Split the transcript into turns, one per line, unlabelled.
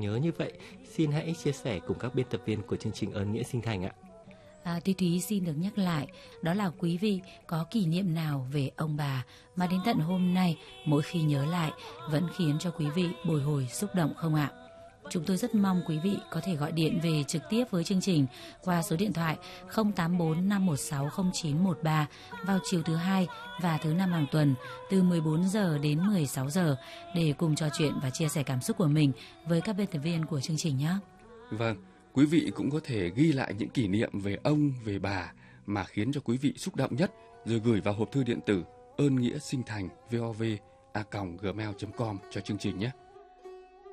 nhớ như vậy, xin hãy chia sẻ cùng các biên tập viên của chương trình Ơn Nghĩa Sinh Thành ạ.
Thúy xin được nhắc lại, đó là quý vị có kỷ niệm nào về ông bà mà đến tận hôm nay mỗi khi nhớ lại vẫn khiến cho quý vị bồi hồi xúc động không ạ? Chúng tôi rất mong quý vị có thể gọi điện về trực tiếp với chương trình qua số điện thoại 084 516 0913 vào chiều thứ Hai và thứ Năm hàng tuần từ 14 giờ đến 16 giờ để cùng trò chuyện và chia sẻ cảm xúc của mình với các biên tập viên của chương trình nhé.
Vâng, quý vị cũng có thể ghi lại những kỷ niệm về ông, về bà mà khiến cho quý vị xúc động nhất rồi gửi vào hộp thư điện tử ơn nghĩa sinh thành vov@gmail.com cho chương trình nhé.